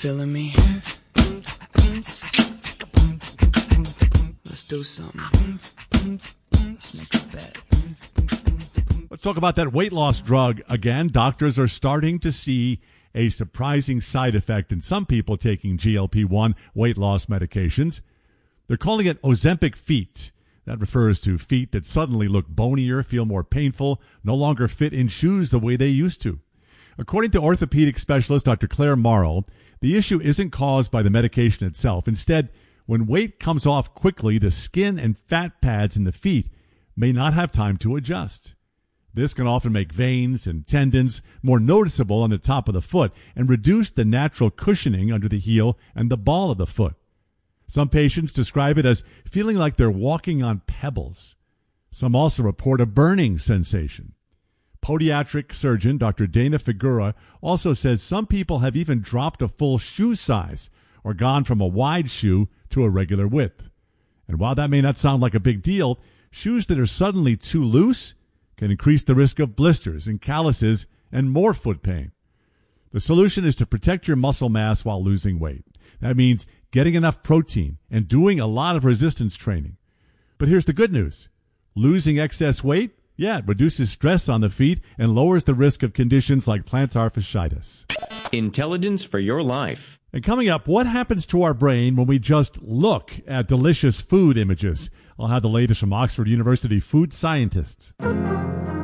feeling me? Let's do something. Let's make a bet. Let's talk about that weight loss drug again. Doctors are starting to see a surprising side effect in some people taking GLP-1 weight loss medications. They're calling it Ozempic feet. That refers to feet that suddenly look bonier, feel more painful, no longer fit in shoes the way they used to. According to orthopedic specialist Dr. Claire Morrow, the issue isn't caused by the medication itself. Instead, when weight comes off quickly, the skin and fat pads in the feet may not have time to adjust. This can often make veins and tendons more noticeable on the top of the foot and reduce the natural cushioning under the heel and the ball of the foot. Some patients describe it as feeling like they're walking on pebbles. Some also report a burning sensation. Podiatric surgeon Dr. Dana Figura also says some people have even dropped a full shoe size or gone from a wide shoe to a regular width. And while that may not sound like a big deal, shoes that are suddenly too loose can increase the risk of blisters and calluses and more foot pain. The solution is to protect your muscle mass while losing weight. That means getting enough protein and doing a lot of resistance training. But here's the good news. Losing excess weight, it reduces stress on the feet and lowers the risk of conditions like plantar fasciitis. Intelligence for your life. And coming up, what happens to our brain when we just look at delicious food images? I'll have the latest from Oxford University food scientists.